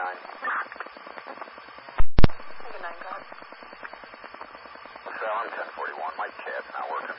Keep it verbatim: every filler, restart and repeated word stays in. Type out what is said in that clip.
nine. Good night, God. Sal, I'm ten forty-one. My cab's not working.